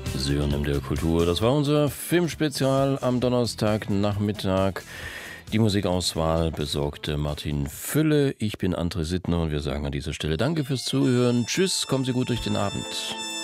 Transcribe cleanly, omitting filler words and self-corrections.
Synonym der Kultur. Das war unser Filmspezial am Donnerstagnachmittag. Die Musikauswahl besorgte Martin Fülle. Ich bin André Sittner und wir sagen an dieser Stelle Danke fürs Zuhören. Tschüss, kommen Sie gut durch den Abend.